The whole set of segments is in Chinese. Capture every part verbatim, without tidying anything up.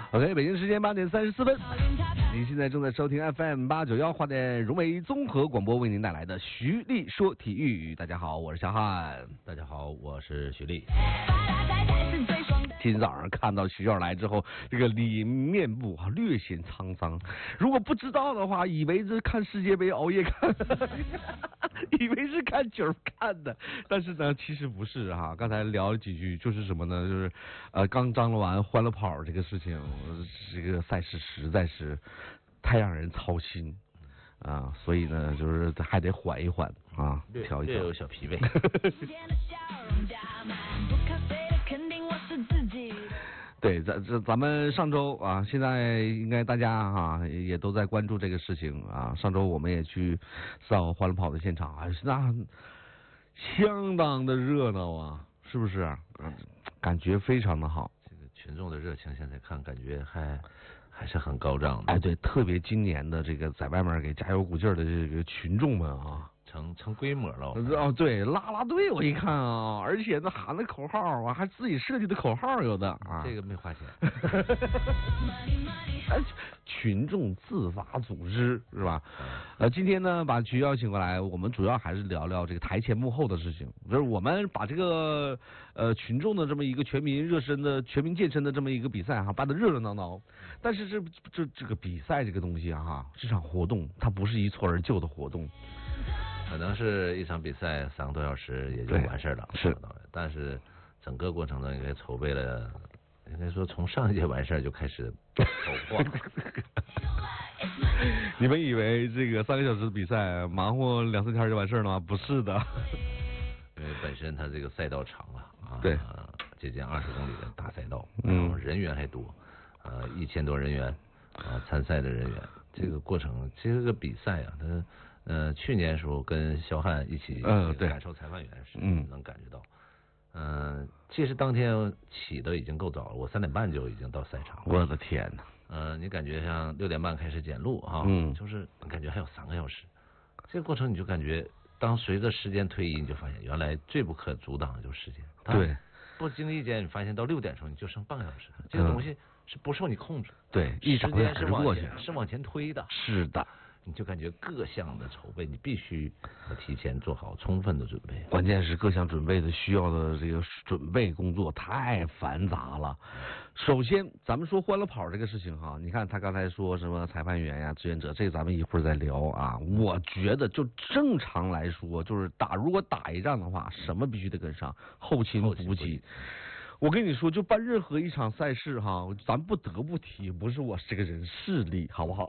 OK， 北京时间八点三十四分，您现在正在收听 F M 八九幺华电融媒综合广播为您带来的徐丽说体育。大家好，我是小汉。 大家好，我是徐丽。 今天早上看到徐教来之后，这个里面部啊略显沧桑。如果不知道的话，以为是看世界杯熬夜看，以为是看球看的，但是呢，其实不是哈、啊。刚才聊了几句，就是什么呢？就是呃，刚张罗完欢乐跑这个事情，这个赛事实在是太让人操心啊，所以呢，就是还得缓一缓啊，调一调。 略有小疲惫。 对，咱这咱们上周啊，现在应该大家啊也都在关注这个事情啊。上周我们也去上欢乐跑的现场啊，那相当的热闹啊，是不是？嗯，感觉非常的好。 这个群众的热情现在看，感觉还还是很高涨的。 哎，对，特别今年的这个在外面给加油鼓劲儿的这个群众们啊。 成成规模了哦，对，啦啦队我一看啊，而且那喊的口号啊，还自己设计的口号有的啊， 这个没花钱。 群众自发组织是吧？呃，今天呢把徐邀请过来，我们主要还是聊聊这个台前幕后的事情，就是我们把这个呃群众的这么一个全民热身的全民健身的这么一个比赛哈、啊，办得热热闹闹。但是这这这个比赛这个东西啊哈，这场活动它不是一蹴而就的活动。 可能是一场比赛三个多小时也就完事了， 是， 但是整个过程中应该筹备了，应该说从上一届完事就开始筹划。 你们以为这个三个小时的比赛忙活两三天就完事了吗？不是的， 因为本身它这个赛道长啊，啊， 对， 接近二十公里的大赛道，然后人员还多，呃，一千多人员啊，参赛的人员，这个过程其实这个比赛啊，它。呃，去年时候跟肖汉一起嗯对感受裁判员是能感觉到，嗯、呃，其实当天起的已经够早了，我三点半就已经到赛场了。 我的天哪！ 呃，你感觉像六点半开始检录哈， 嗯， 就是感觉还有三个小时，这个过程你就感觉，当随着时间推移，你就发现原来最不可阻挡的就是时间。 对， 不经意间你发现到六点的时候你就剩半个小时，这个东西是不受你控制。 对，一时间是往前是往前推的。 是的。 你就感觉各项的筹备，你必须提前做好充分的准备。 关键是各项准备的需要的这个准备工作太繁杂了。首先，咱们说欢乐跑这个事情哈，你看他刚才说什么裁判员呀、志愿者，这个咱们一会儿再聊啊。我觉得就正常来说，就是打如果打一仗的话，什么必须得跟上，后勤补给。我跟你说，就办任何一场赛事哈，咱不得不提，不是我这个人势力，好不好？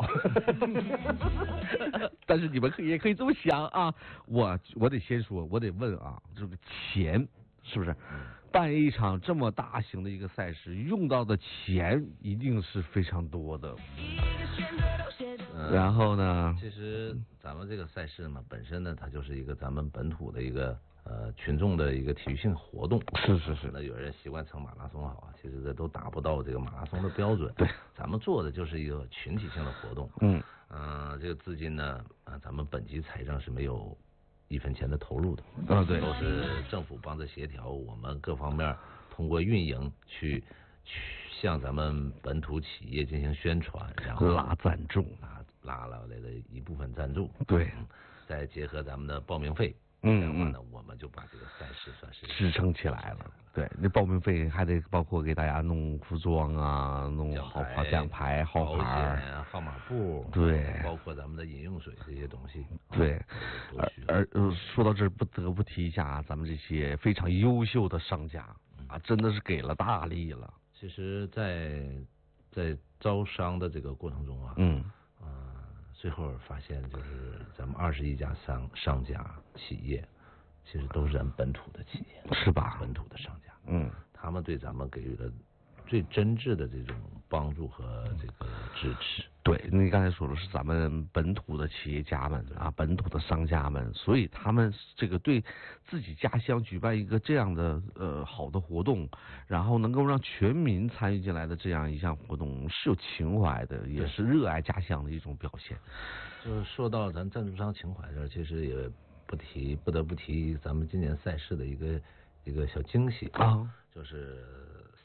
但是你们可以也可以这么想啊，我我得先说，我得问啊，这个钱是不是？办一场这么大型的一个赛事，用到的钱一定是非常多的。 嗯、 然后呢？ 其实咱们这个赛事嘛，本身呢，它就是一个咱们本土的一个。呃，群众的一个体育性活动， 是是是。 那有人习惯称马拉松好啊，其实这都达不到这个马拉松的标准。 对， 咱们做的就是一个群体性的活动。 嗯， 呃，这个资金呢，啊，咱们本级财政是没有一分钱的投入的。 啊，对， 都是政府帮着协调，我们各方面通过运营去去向咱们本土企业进行宣传，然后拉赞助， 拉拉了来的一部分赞助。 对， 嗯、再结合咱们的报名费。 嗯嗯，那我们就把这个赛事算是支撑起来了。对，那报名费还得包括给大家弄服装啊，弄好号奖牌、号牌、 号码布， 对， 包括咱们的饮用水这些东西。 对，而而呃，说到这儿不得不提一下咱们这些非常优秀的商家啊，真的是给了大力了。 其实在，在在招商的这个过程中啊， 嗯。 呃，最后发现就是咱们二十一家商商家企业，其实都是咱本土的企业， 是吧？ 本土的商家， 嗯， 他们对咱们给予了最真挚的这种帮助和这个支持。 对，你刚才说的是咱们本土的企业家们啊，本土的商家们，所以他们这个对自己家乡举办一个这样的呃好的活动，然后能够让全民参与进来的这样一项活动，是有情怀的，也是热爱家乡的一种表现。 就是说到咱赞助商情怀这儿，其实也不提，不得不提咱们今年赛事的一个一个小惊喜啊， 就是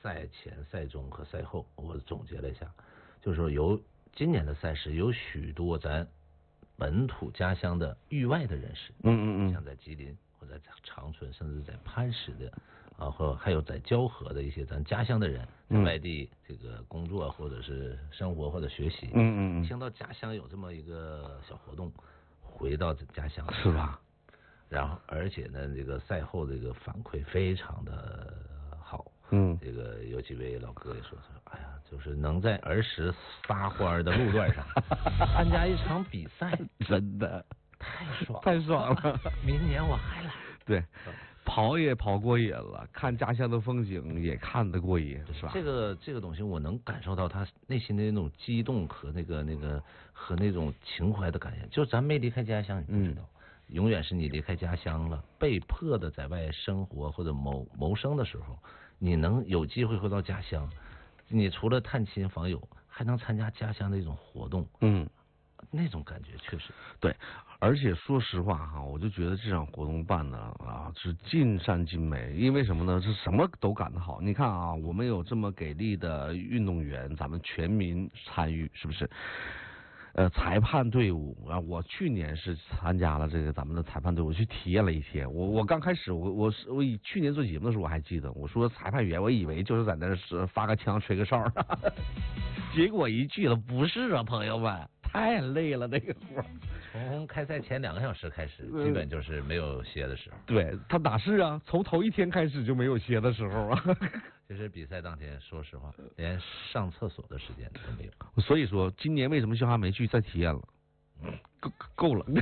赛前、赛中和赛后，我总结了一下，就是说有今年的赛事有许多咱本土家乡的域外的人士， 嗯嗯嗯， 像在吉林或者在长春，甚至在磐石的啊，或还有在蛟河的一些咱家乡的人，在外地这个工作或者是生活或者学习， 嗯嗯嗯， 听到家乡有这么一个小活动，回到家乡是吧？ 然后而且呢，这个赛后这个反馈非常的好。 嗯， 这个有几位老哥也说，说哎呀，就是能在儿时撒欢的路段上参加一场比赛， 真的太爽了， 太爽了。 明年我还来。 对，跑也跑过瘾了，看家乡的风景也看得过瘾，是吧？ 这个这个东西，我能感受到他内心的那种激动和那个那个和那种情怀的感觉。就咱没离开家乡，你不知道。嗯，永远是你离开家乡了，被迫的在外生活或者谋谋生的时候，你能有机会回到家乡，你除了探亲访友，还能参加家乡的一种活动， 嗯， 那种感觉确实对。而且说实话哈，我就觉得这场活动办的啊是尽善尽美，因为什么呢？是什么都干得好。你看啊，我们有这么给力的运动员，咱们全民参与，是不是？呃，裁判队伍啊，我去年是参加了这个咱们的裁判队伍，去体验了一天。我我刚开始，我我是我以去年做节目的时候我还记得，我说裁判员，我以为就是在那是发个枪吹个哨，结果一去了，不是啊，朋友们，太累了那个活。 从开赛前两个小时开始，基本就是没有歇的时候。 对他哪是啊？从头一天开始就没有歇的时候啊。 就是比赛当天，说实话，连上厕所的时间都没有。 所以说，今年为什么肖汉没去再体验了？够够了。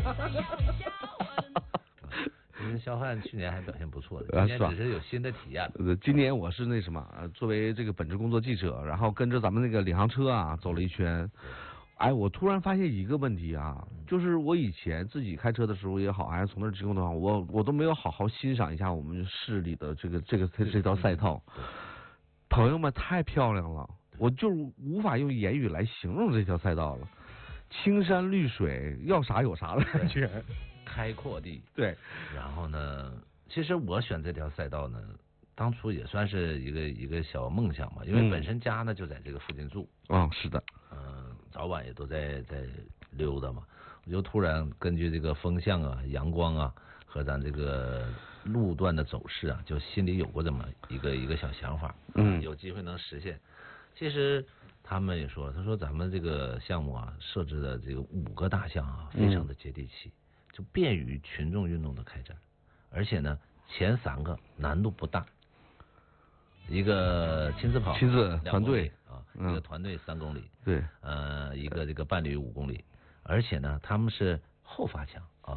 其实肖汉去年还表现不错的，今年只是有新的体验。 呃，今年我是那什么，作为这个本职工作记者，然后跟着咱们那个领航车啊走了一圈。哎，我突然发现一个问题啊，就是我以前自己开车的时候也好，还是从那儿经过的话，我我都没有好好欣赏一下我们市里的这个这个这条赛道。朋友们，太漂亮了，我就无法用言语来形容这条赛道了。青山绿水，要啥有啥的感觉， 开阔地。 对。然后呢，其实我选这条赛道呢，当初也算是一个一个小梦想嘛，因为本身家呢就在这个附近住。 嗯，是的。 嗯，早晚也都在在溜达嘛，我就突然根据这个风向啊、阳光啊和咱这个路段的走势啊，就心里有过这么一个一个小想法， 嗯， 有机会能实现。其实他们也说，他说咱们这个项目啊设置的这个五个大项啊，非常的接地气，嗯、就便于群众运动的开展，而且呢前三个难度不大。一个亲自跑， 亲自团队啊，一个团队三公里， 对， 呃，一个这个伴侣五公里，而且呢，他们是后发强。